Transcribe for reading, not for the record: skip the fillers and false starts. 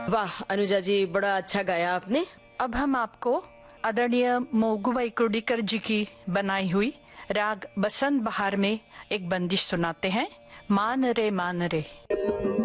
वाह अनुजा जी, बड़ा अच्छा गाया आपने। अब हम आपको आदरणीय मोगुबाई कुर्डीकर जी की बनाई हुई राग बसंत बहार में एक बंदिश सुनाते हैं, मान रे मान रे।